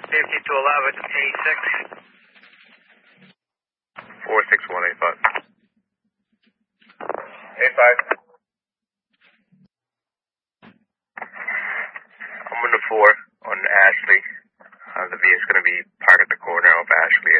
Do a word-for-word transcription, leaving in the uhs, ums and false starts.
Fifty to eleven, A six. Four six one eight five. Eight five. I'm on the four on Ashley. Uh, the V is going to be parked at the corner of Ashley